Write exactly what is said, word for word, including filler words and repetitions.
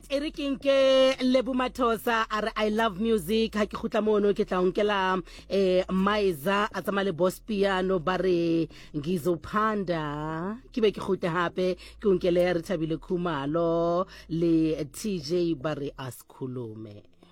right, e re ke nke Lebo Mathosa a re I love music ha ke khutla mono ke tla onkela eh Maiza a tsama le boss piano ba re ngizophanda ke be ke khute hape ke onkele re Thabile Khumalo le T J ba re asikhulume.